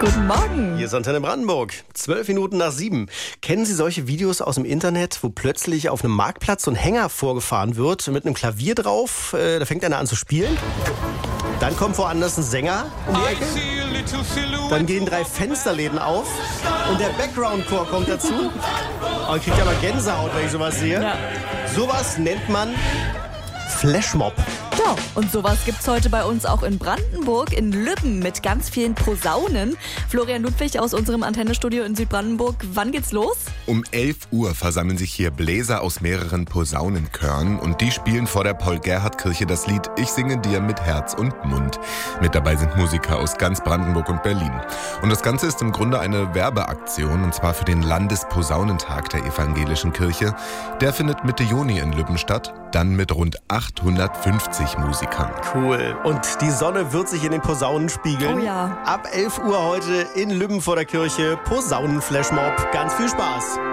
Guten Morgen. Hier ist Antenne Brandenburg, 12 Minuten nach 7. Kennen Sie solche Videos aus dem Internet, wo plötzlich auf einem Marktplatz so ein Hänger vorgefahren wird mit einem Klavier drauf? Da fängt einer an zu spielen. Dann kommt woanders ein Sänger um die Ecke. Dann gehen 3 Fensterläden auf und der Background-Chor kommt dazu. Aber ich kriege aber Gänsehaut, wenn ich sowas sehe. Ja. Sowas nennt man Flashmob. Ja, und sowas gibt's heute bei uns auch in Brandenburg, in Lübben, mit ganz vielen Posaunen. Florian Ludwig aus unserem Antennestudio in Südbrandenburg. Wann geht's los? Um 11 Uhr versammeln sich hier Bläser aus mehreren Posaunenchören und die spielen vor der Paul-Gerhardt-Kirche das Lied Ich singe dir mit Herz und Mund. Mit dabei sind Musiker aus ganz Brandenburg und Berlin. Und das Ganze ist im Grunde eine Werbeaktion, und zwar für den Landesposaunentag der Evangelischen Kirche. Der findet Mitte Juni in Lübben statt, dann mit rund 850 Musikern. Cool. Und die Sonne wird sich in den Posaunen spiegeln. Oh ja. Ab 11 Uhr heute in Lübben vor der Kirche. Posaunen-Flashmob. Ganz viel Spaß.